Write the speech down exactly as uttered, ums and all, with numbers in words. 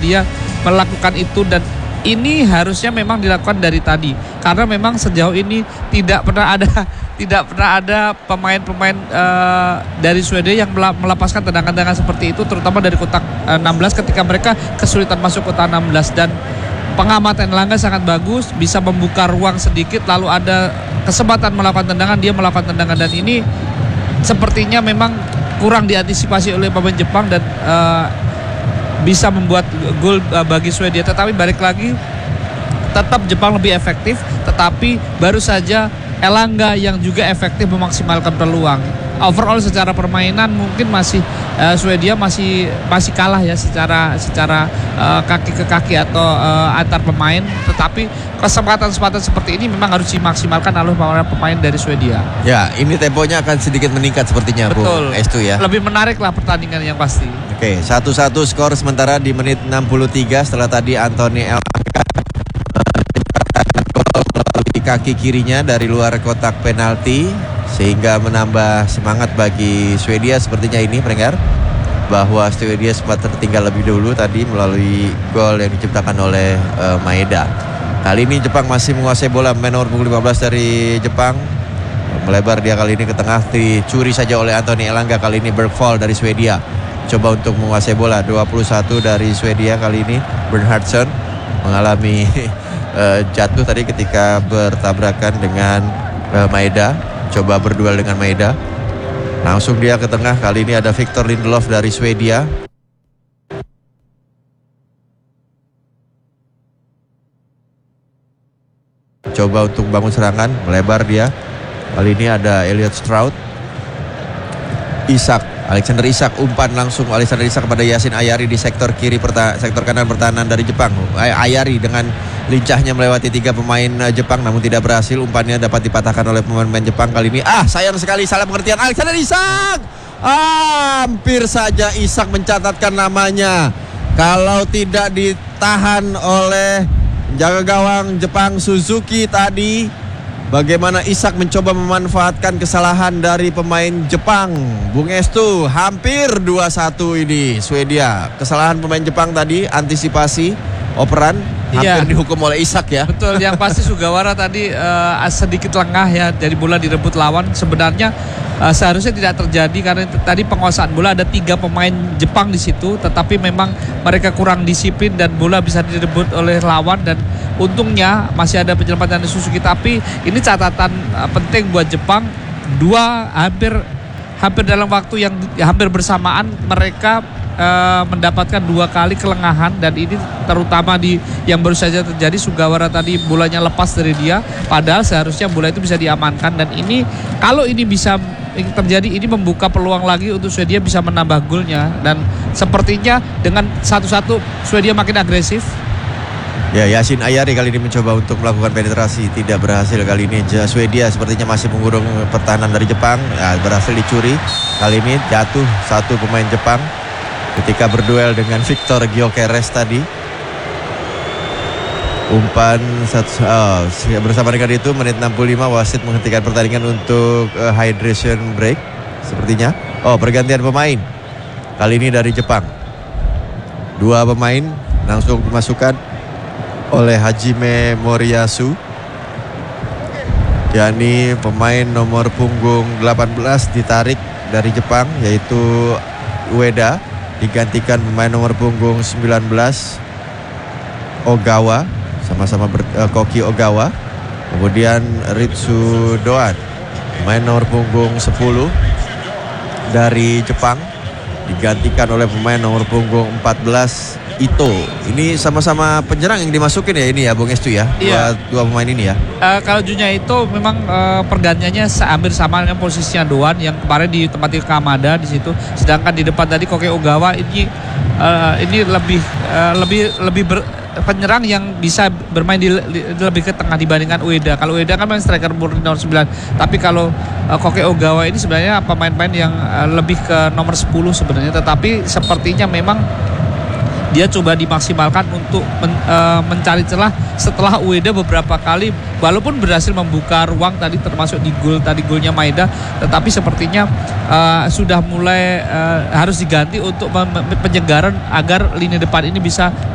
dia melakukan itu, dan ini harusnya memang dilakukan dari tadi, karena memang sejauh ini tidak pernah ada tidak pernah ada pemain-pemain uh, dari Swedia yang melepaskan tendangan-tendangan seperti itu, terutama dari kotak uh, enam belas ketika mereka kesulitan masuk kotak enam belas. Dan pengamatan Elangga sangat bagus, bisa membuka ruang sedikit, lalu ada kesempatan melakukan tendangan, dia melakukan tendangan, dan ini sepertinya memang kurang diantisipasi oleh pemain Jepang dan uh, bisa membuat gol uh, bagi Swedia. Tetapi balik lagi, tetap Jepang lebih efektif, tetapi baru saja Elangga yang juga efektif memaksimalkan peluang. Overall secara permainan mungkin masih uh, Swedia masih masih kalah ya secara secara uh, kaki ke kaki atau uh, antar pemain, tetapi kesempatan-kesempatan seperti ini memang harus dimaksimalkan oleh para pemain dari Swedia. Ya, ini temponya akan sedikit meningkat sepertinya. Betul. Bu Estu ya. Lebih menarik lah pertandingan yang pasti. Oke, satu satu skor sementara di menit enam puluh tiga setelah tadi Anthony Elangga melalui kaki kirinya dari luar kotak penalti, sehingga menambah semangat bagi Swedia sepertinya ini pendengar, bahwa Swedia sempat tertinggal lebih dulu tadi melalui gol yang diciptakan oleh uh, Maeda. Kali ini Jepang masih menguasai bola, pemain nomor punggung lima belas dari Jepang melebar dia kali ini ke tengah, dicuri saja oleh Anthony Elangga. Kali ini Bergvall dari Swedia coba untuk menguasai bola, dua puluh satu dari Swedia kali ini. Bernhardsson mengalami uh, jatuh tadi ketika bertabrakan dengan uh, Maeda, coba berduel dengan Maeda, langsung dia ke tengah. Kali ini ada Victor Lindelof dari Swedia. Coba untuk bangun serangan, melebar dia. Kali ini ada Elliot Stroud. Isak, Alexander Isak, umpan langsung Alexander Isak kepada Yasin Ayari di sektor kiri perta- sektor kanan pertahanan dari Jepang. Ayari dengan lincahnya melewati tiga pemain Jepang namun tidak berhasil. Umpannya dapat dipatahkan oleh pemain-pemain Jepang kali ini. Ah, sayang sekali, salah pengertian Alexander Isak. Ah, hampir saja Isak mencatatkan namanya. Kalau tidak ditahan oleh jaga gawang Jepang Suzuki tadi. Bagaimana Isak mencoba memanfaatkan kesalahan dari pemain Jepang. Bung Estu, hampir dua satu ini Swedia. Kesalahan pemain Jepang tadi, antisipasi operan, hampir ya dihukum oleh Isak ya. Betul, yang pasti Sugawara tadi uh, sedikit lengah ya, dari bola direbut lawan. Sebenarnya uh, seharusnya tidak terjadi karena tadi penguasaan bola ada tiga pemain Jepang di situ, tetapi memang mereka kurang disiplin dan bola bisa direbut oleh lawan, dan untungnya masih ada penyelamatan dari Suzuki. Tapi ini catatan uh, penting buat Jepang, dua hampir hampir dalam waktu yang hampir bersamaan mereka Uh, mendapatkan dua kali kelengahan, dan ini terutama di yang baru saja terjadi. Sugawara tadi bolanya lepas dari dia, padahal seharusnya bola itu bisa diamankan, dan ini kalau ini bisa terjadi, ini membuka peluang lagi untuk Swedia bisa menambah golnya, dan sepertinya dengan satu-satu Swedia makin agresif. Ya, Yasin Ayari kali ini mencoba untuk melakukan penetrasi, tidak berhasil. Kali ini Swedia sepertinya masih mengurung pertahanan dari Jepang, ya, berhasil dicuri. Kali ini jatuh satu pemain Jepang ketika berduel dengan Victor Gyökeres tadi. Umpan satu, oh, bersama dengan itu menit enam puluh lima wasit menghentikan pertandingan untuk uh, hydration break sepertinya. Oh, pergantian pemain kali ini dari Jepang. Dua pemain langsung dimasukkan oleh Hajime Moriyasu, yakni pemain nomor punggung delapan belas ditarik dari Jepang, yaitu Ueda, digantikan pemain nomor punggung sembilan belas Ogawa, sama-sama ber, uh, Koki Ogawa. Kemudian Ritsu Doan, pemain nomor punggung sepuluh dari Jepang, digantikan oleh pemain nomor punggung empat belas Ito. Ini sama-sama penyerang yang dimasukin ya ini ya Bung Estu ya. Iya. Dua, dua pemain ini ya. Uh, kalau Junya itu memang uh, pergantiannya hampir sama dengan posisinya Doan yang kemarin ditempati Kamada di situ. Sedangkan di depan tadi Koke Ogawa ini uh, ini lebih uh, lebih lebih ber, penyerang yang bisa bermain di, di, lebih ke tengah dibandingkan Ueda. Kalau Ueda kan main striker murni nomor sembilan. Tapi kalau uh, Koke Ogawa ini sebenarnya pemain-pemain yang uh, lebih ke nomor sepuluh sebenarnya. Tetapi sepertinya memang dia coba dimaksimalkan untuk men, uh, mencari celah setelah Ueda beberapa kali walaupun berhasil membuka ruang tadi termasuk di gol tadi golnya Maeda, tetapi sepertinya uh, sudah mulai uh, harus diganti untuk penyegaran agar lini depan ini bisa